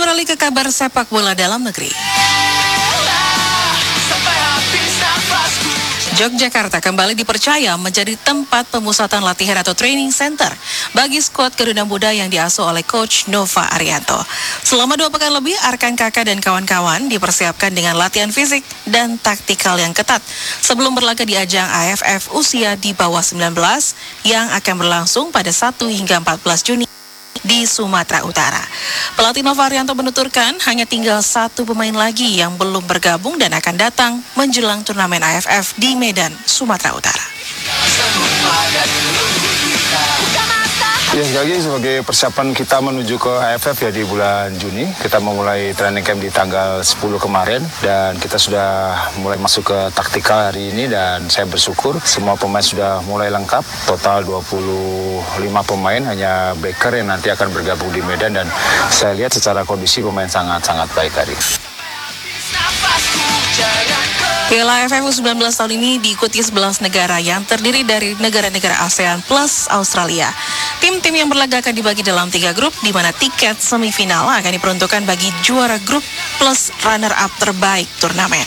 beralih ke kabar sepak bola dalam negeri. Yogyakarta kembali dipercaya menjadi tempat pemusatan latihan atau training center bagi skuad Garuda Muda yang diasuh oleh Coach Nova Arianto. Selama 2 pekan lebih, Arkan Kakak dan kawan-kawan dipersiapkan dengan latihan fisik dan taktikal yang ketat sebelum berlaga di ajang AFF usia di bawah 19 yang akan berlangsung pada 1 hingga 14 Juni di Sumatera Utara. Pelatih Nova Arianto menuturkan hanya tinggal 1 pemain lagi yang belum bergabung dan akan datang menjelang turnamen AFF di Medan, Sumatera Utara. Ya, sekali lagi sebagai persiapan kita menuju ke AFF ya di bulan Juni. Kita memulai training camp di tanggal 10 kemarin dan kita sudah mulai masuk ke taktikal hari ini dan saya bersyukur semua pemain sudah mulai lengkap. Total 25 pemain, hanya Baker yang nanti akan bergabung di Medan dan saya lihat secara kondisi pemain sangat-sangat baik hari ini. Piala AFF U19 tahun ini diikuti 11 negara yang terdiri dari negara-negara ASEAN plus Australia. Tim-tim yang berlaga akan dibagi dalam 3 grup, di mana tiket semifinal akan diperuntukkan bagi juara grup plus runner-up terbaik turnamen.